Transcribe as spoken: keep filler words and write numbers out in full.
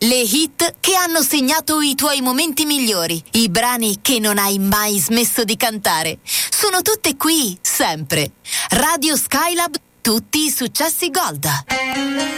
Le hit che hanno segnato i tuoi momenti migliori, i brani che non hai mai smesso di cantare. Sono tutte qui, sempre. Radio Skylab, tutti i successi Gold.